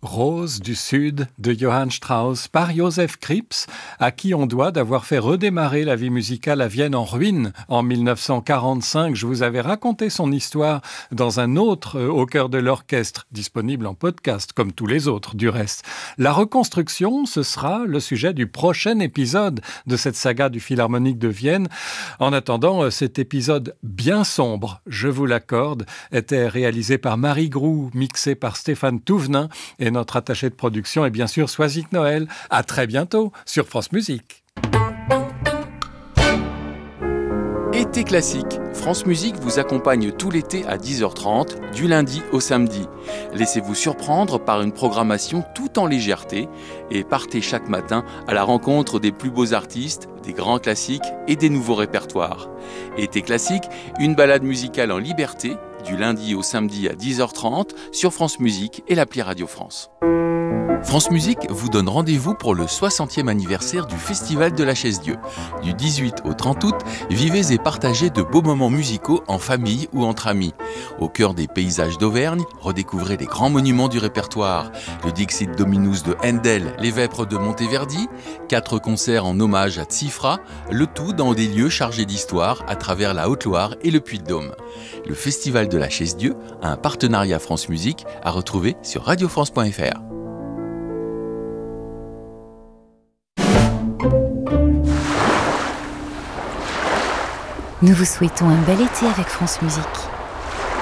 Rose du Sud de Johann Strauss par Joseph Krips, à qui on doit d'avoir fait redémarrer la vie musicale à Vienne en ruine en 1945. Je vous avais raconté son histoire dans un autre Au cœur de l'orchestre, disponible en podcast comme tous les autres du reste. La reconstruction, ce sera le sujet du prochain épisode de cette saga du Philharmonique de Vienne. En attendant, cet épisode bien sombre, je vous l'accorde, était réalisé par Marie Groux, mixé par Stéphane Touvenin, et notre attaché de production est bien sûr Soisic Noël. À très bientôt sur France Musique. Été classique, France Musique vous accompagne tout l'été à 10h30, du lundi au samedi. Laissez-vous surprendre par une programmation tout en légèreté et partez chaque matin à la rencontre des plus beaux artistes, des grands classiques et des nouveaux répertoires. Été classique, une balade musicale en liberté, du lundi au samedi à 10h30 sur France Musique et l'appli Radio France. France Musique vous donne rendez-vous pour le 60e anniversaire du Festival de la Chaise-Dieu. Du 18 au 30 août, vivez et partagez de beaux moments musicaux en famille ou entre amis. Au cœur des paysages d'Auvergne, redécouvrez les grands monuments du répertoire. Le Dixit Dominus de Handel, les Vêpres de Monteverdi, 4 concerts en hommage à Tsifra, le tout dans des lieux chargés d'histoire à travers la Haute-Loire et le Puy-de-Dôme. Le Festival de la Chaise-Dieu, un partenariat France Musique à retrouver sur radiofrance.fr. Nous vous souhaitons un bel été avec France Musique.